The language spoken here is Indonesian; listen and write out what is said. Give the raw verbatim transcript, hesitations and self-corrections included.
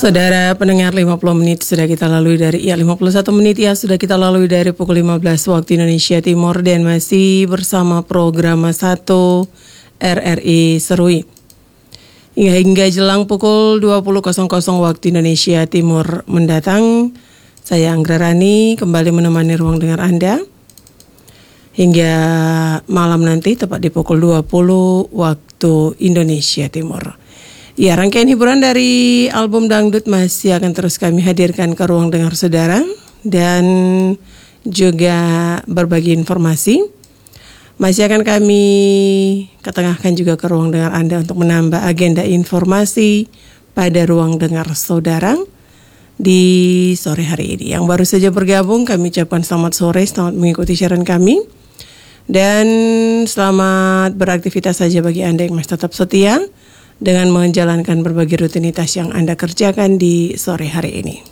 Saudara pendengar, lima puluh menit sudah kita lalui dari ya lima puluh satu menit ya sudah kita lalui dari pukul lima belas waktu Indonesia Timur, dan masih bersama program satu R R I Serui. Hingga, hingga jelang pukul dua puluh waktu Indonesia Timur mendatang, saya Anggra Rani kembali menemani ruang dengar Anda hingga malam nanti tepat di pukul dua puluh waktu Indonesia Timur. Ya, rangkaian hiburan dari album dangdut masih akan terus kami hadirkan ke ruang dengar saudara, dan juga berbagi informasi masih akan kami ketengahkan juga ke ruang dengar Anda untuk menambah agenda informasi pada ruang dengar saudara di sore hari ini. Yang baru saja bergabung, kami ucapkan selamat sore, selamat mengikuti siaran kami, dan selamat beraktivitas saja bagi Anda yang masih tetap setia dengan menjalankan berbagai rutinitas yang Anda kerjakan di sore hari ini.